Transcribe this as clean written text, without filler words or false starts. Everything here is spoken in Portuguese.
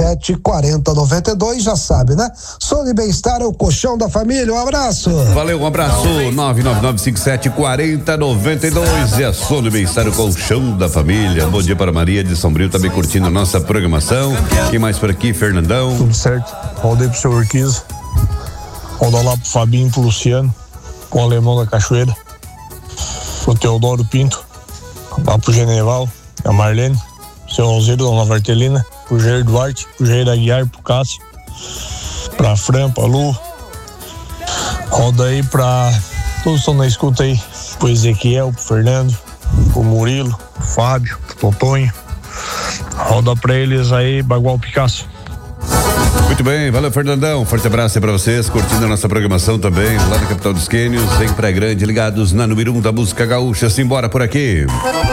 2740-92, já sabe, né? Sono e Bem-Estar é o colchão da família. Um abraço. Valeu, um abraço. 999574092 é a Sono e Bem-Estar, o colchão da família. Bom dia para Maria de Sombrio, também curtindo a nossa programação. Quem mais por aqui, Fernandão? Tudo certo. Rodei pro seu Urquiza. Rodou lá pro Fabinho e pro Luciano, com o Alemão da Cachoeira. Pro Teodoro Pinto. Lá pro Geneval, a Marlene. Seu Alzeiro, Dona Vartelina. Pro Jair Duarte, pro Jair Aguiar, pro Cássio. Pra Fran, pra Lu. Roda aí pra todos que estão na escuta aí. Pro Ezequiel, pro Fernando, pro Murilo, pro Fábio, pro Totonho. Roda pra eles aí, Bagual Picasso. Muito bem, valeu, Fernandão. Forte abraço aí pra vocês, curtindo a nossa programação também, lá na capital dos Quênios, em Praia Grande, ligados na número 1 da música gaúcha. Simbora por aqui.